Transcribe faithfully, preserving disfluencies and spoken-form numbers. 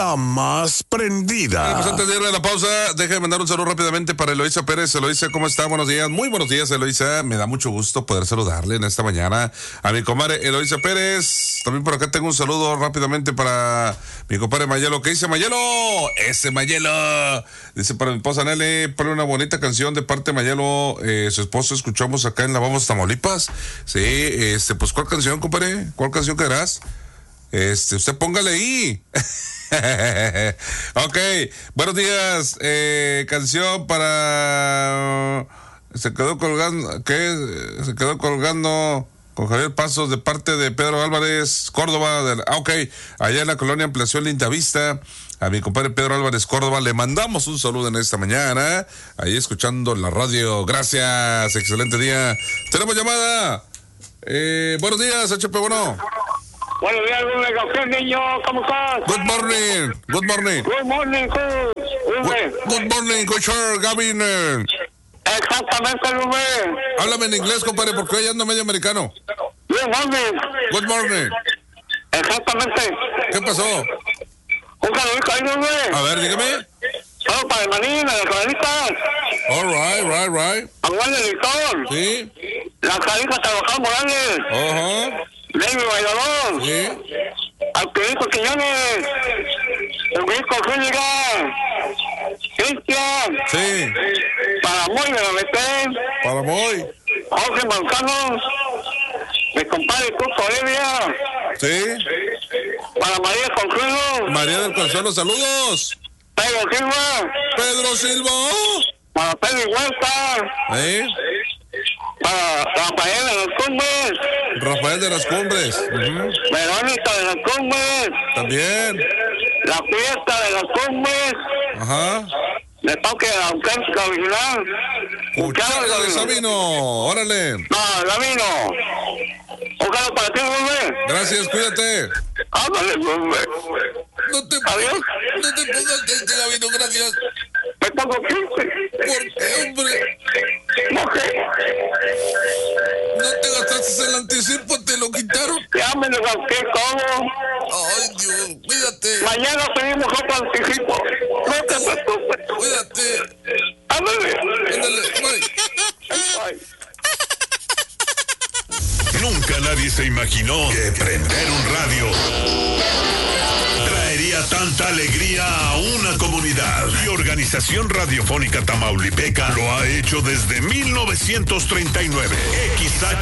más prendida. Bueno, pues antes de irle a la pausa, déjame mandar un saludo rápidamente para Eloisa Pérez. Eloisa, ¿cómo está? Buenos días. Muy buenos días, Eloisa. Me da mucho gusto poder saludarle en esta mañana a mi comadre Eloisa Pérez. También por acá tengo un saludo rápidamente para mi compadre Mayelo. ¿Qué dice Mayelo? Ese Mayelo. Dice para mi esposa Nelly, pone una bonita canción de parte de Mayelo. Eh, su esposo escuchamos acá en La Vamos, Tamaulipas. Sí, este, pues ¿cuál canción, compadre? ¿Cuál canción querrás? Este, usted póngale ahí. Ok, buenos días. Eh, canción para. Se quedó colgando. ¿Qué? Se quedó colgando con Javier Pasos de parte de Pedro Álvarez Córdoba. De la, ah, ok, allá en la colonia Ampliación Lindavista. A mi compadre Pedro Álvarez Córdoba le mandamos un saludo en esta mañana. Ahí escuchando la radio. Gracias, excelente día. Tenemos llamada. Eh, buenos días, H P Bueno. Buenos días, good niño, ¿cómo estás? Good morning, good morning. Good morning, good. Good, good morning, coach Gavin. Exactamente, Rubén. Háblame en inglés, compadre, porque hoy ando medio americano. Good morning. Good morning. Exactamente. ¿Qué pasó? Un saludito ahí, Rubén. A ver, dígame. Solo para el manín, las claritas. All right, right, right. Aguante el licor. Sí. Las claritas Trabaján Morales. Ajá. David Bailador. Sí. Alquilito Quiñones. Enrico Zúñiga. Cristian. Sí. Para Muy de la Betén. Para Moy. Jorge Manzano. Mi compadre Tuto Olivia. Sí. Para María Consuelo. María del Consuelo, saludos. Pedro Silva. Pedro Silva. Para Pedro Huerta. ¿Eh? Para Rafael de las Cumbres. Rafael de las Cumbres. Uh-huh. Verónica de las Cumbres. También. La fiesta de las Cumbres. Ajá. De toque de la auténtica original. Cuchara de Sabino. Órale. No, Sabino. Un saludo para ti, Rubén. Gracias, cuídate. Ándale, Rubén. No te, Adiós. no te pongas triste, Gabino, gracias. Me pongo triste. ¿Por qué, hombre? No sé. ¿No te gastaste el anticipo? ¿Te lo quitaron? Ya me lo gasté todo. Ay, Dios, cuídate. Mañana pedimos otro anticipo. No te preocupes. Cuídate. Ándale. Ándale, bye. Bye. Nunca nadie se imaginó que prender un radio traería tanta alegría a una comunidad. Y Organización Radiofónica Tamaulipeca lo ha hecho desde mil novecientos treinta y nueve. X H